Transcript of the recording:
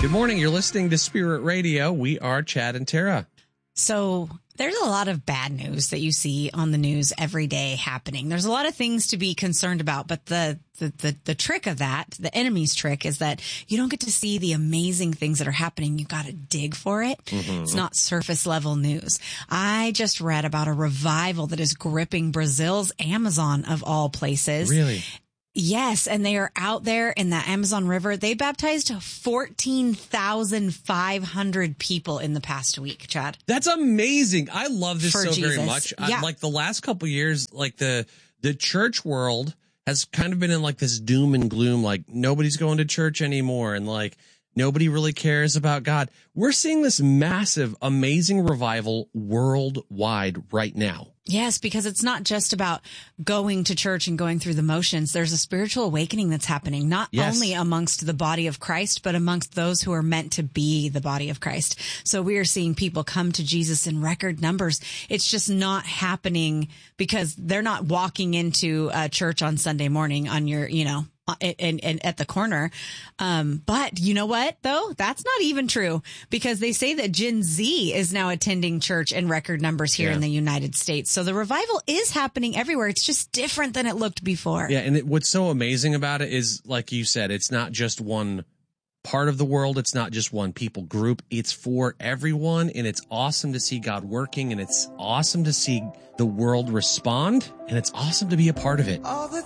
Good morning. You're listening to Spirit Radio. We are Chad and Tara. So there's a lot of bad news that you see on the news every day happening. There's a lot of things to be concerned about, but the trick of that, the enemy's trick, is that you don't get to see the amazing things that are happening. You got to dig for it. Mm-hmm. It's not surface level news. I just read about a revival that is gripping Brazil's Amazon of all places. Really? Yes, and they are out there in the Amazon River. They baptized 14,500 people in the past week, Chad. That's amazing. I love this For so Jesus. very much. Yeah. Like the last couple of years, like the church world has kind of been in like this doom and gloom, like nobody's going to church anymore and like nobody really cares about God. We're seeing this massive, amazing revival worldwide right now. Yes, because it's not just about going to church and going through the motions. There's a spiritual awakening that's happening, not only amongst the body of Christ, but amongst those who are meant to be the body of Christ. So we are seeing people come to Jesus in record numbers. It's just not happening because they're not walking into a church on Sunday morning on your, and at the corner. But you know what, though? That's not even true, because they say that Gen Z is now attending church in record numbers here in the United States. So the revival is happening everywhere. It's just different than it looked before. Yeah. And what's so amazing about it is, like you said, it's not just one part of the world. It's not just one people group. It's for everyone. And it's awesome to see God working, and it's awesome to see the world respond, and it's awesome to be a part of it.